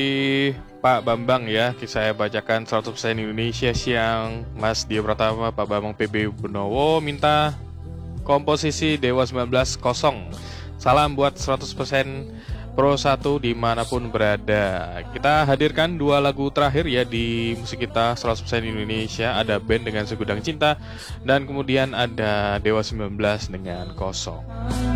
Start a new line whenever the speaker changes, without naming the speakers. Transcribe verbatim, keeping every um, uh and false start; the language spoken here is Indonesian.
Pak Bambang ya, saya bacakan seratus persen Indonesia Siang. Mas Dio Pratama, Pak Bambang P B Benowo minta komposisi Dewa sembilan belas kosong. Salam buat seratus persen Pro satu dimanapun berada. Kita hadirkan dua lagu terakhir ya di musik kita seratus persen Indonesia. Ada band dengan Segudang Cinta, dan kemudian ada Dewa sembilan belas dengan Kosong.